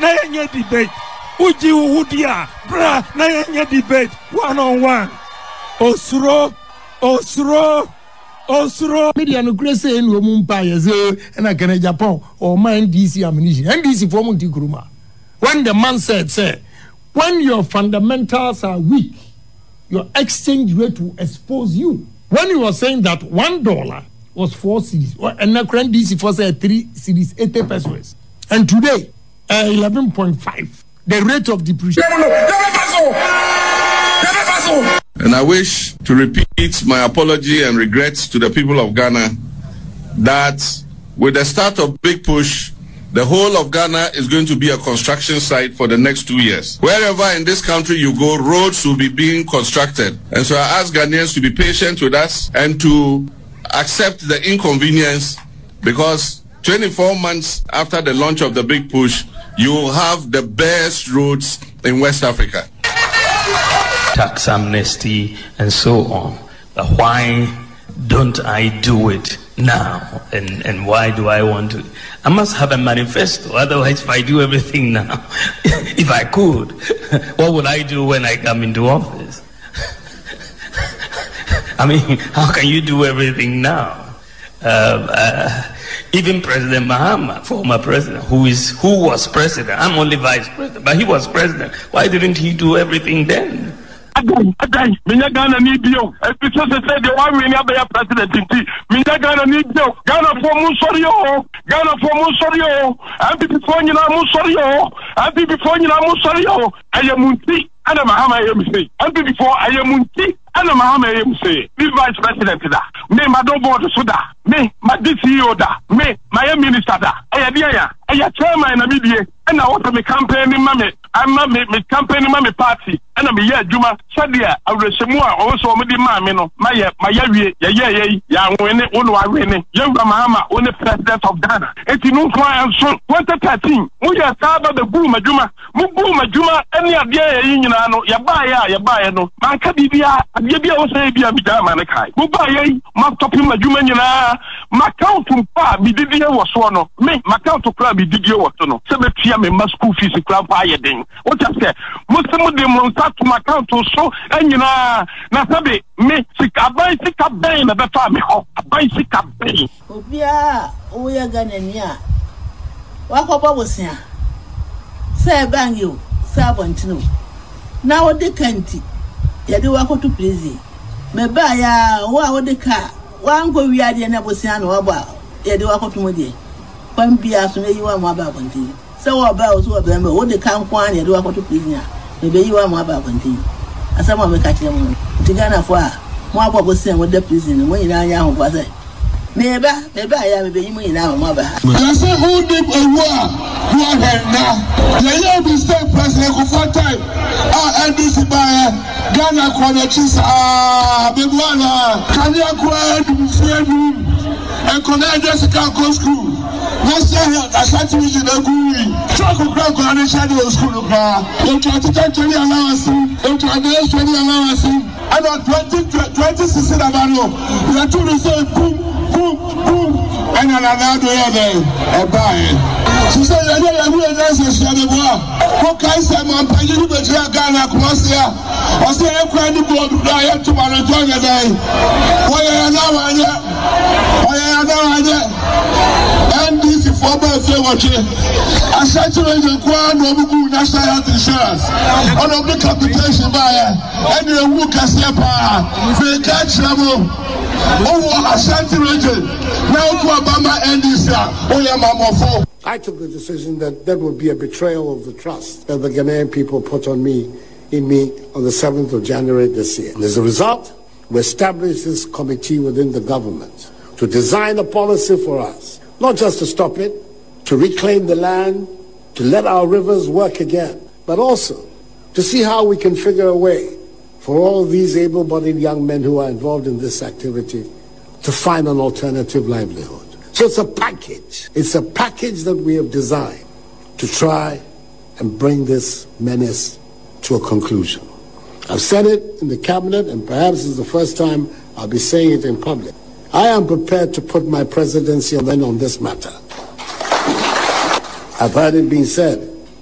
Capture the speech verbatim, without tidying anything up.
na yenye debate. Uji uhudia, bra, na yenye debate. One on one. Osuro, Osuro, Osuro. Media no grace in Lumumpa, and I can Japan or my N D C ammunition. N D C for Montikuruma. When the man said, say, when your fundamentals are weak, your exchange rate will expose you. When he was saying that one dollar was four cities, and now current D C for say three cities, eighty pesos, and today uh, eleven point five. The rate of depreciation. And I wish to repeat my apology and regrets to the people of Ghana that with the start of Big Push, the whole of Ghana is going to be a construction site for the next two years. Wherever in this country you go, roads will be being constructed. And so I ask Ghanaians to be patient with us and to accept the inconvenience, because twenty-four months after the launch of the Big Push, you will have the best roads in West Africa. Tax amnesty and so on. But why don't I do it now? And, and why do I want to? I must have a manifesto. Otherwise, if I do everything now, if I could, what would I do when I come into office? I mean, how can you do everything now? Uh, uh, even President Mahama, former president, who is who was president, I'm only vice president, but he was president. Why didn't he do everything then? Again, again, Minya Ghana need you. Because they said the one we never be president in T. Minya Ghana need you. Ghana for Musorio, Ghana for Musorio, and before you know Musorio, and before you know Musorio, I am Munti, and a Mahama I am say, and before I am Munti. And a Mahama I am say, be vice president da, me my don't board soda, me my D C E O da, me my minister da, I am here, I am chairman in a media, and I want to be campaign in mammy, I'm not me campaign in mammy party, and I'm here, Juma, Sadia, I will say more, also with the mammy, my, my, yeah, yeah, yeah, yeah, when it, when I win it, young Mahama, only president of Ghana. It's in Ukraine, so twenty thirteen, we are about the boom, Juma, Mubuma, Juma, any idea, you know, Yabaya, Yabaya, no, Mancabia. Maybe I was a bit of Manakai. Who buy a Mastopim, a human, my count to be Didier was one of me, my count to club be Didier was one of seven P M in my school fees in club by a ding. What I said, most of them won't start to my count to so, and you know, Nasabi, me, sick a bicycle bane at the time, a bicycle bane. Obia, we are Ghanaian. What about was here? Say, bang you, Sabon. Now they can't. Yadi wako to please me ba ya wa wo de ka wa ngo wiade na bosia na wa ba yadi wako to modie pam bia so yi wa mo ba konti se wo ba o so ba me wo de ka nkwan yadi wako to please ya me be yi wa mo ba konti asama me ka kire mo tigana fo a mo abo bosia wo de please ni mo nyina anya ho kwa se me ba me ba ya me be yi mo nyina mo ba ya se who deep a war who are now ya ya be state president for time ah N D C ba Ghana Kwanachi ah Bebwana Kanya Kwadu Fredu and Connect Jessica Go School. What's that? I sent you to the Gui. Choco Crack on the shadow school. They try to take twenty allowance, they try to take twenty allowance. And on twenty twenty six in Abano, we are to say boom, boom, boom, and another day a buy. She said, I don't know who else is the boy. What can I say, man? I didn't go to Ghana, Croatia. I said, I'm going to go to my join the day. Why are you now? Why are you now? N D C for my favorite. I said to the Kwan of National Health Insurance. On of the capitation buyer. And the work as a power. They can't travel. Oh, Ashanti region. Now to Obama N D C. Oh, yeah, Mama four. I took the decision that that would be a betrayal of the trust that the Ghanaian people put on me, in me, on the seventh of January this year. And as a result, we established this committee within the government to design a policy for us, not just to stop it, to reclaim the land, to let our rivers work again, but also to see how we can figure a way for all these able-bodied young men who are involved in this activity to find an alternative livelihood. So it's a package. It's a package that we have designed to try and bring this menace to a conclusion. I've said it in the cabinet, and perhaps it's the first time I'll be saying it in public. I am prepared to put my presidency on this matter. I've heard it being said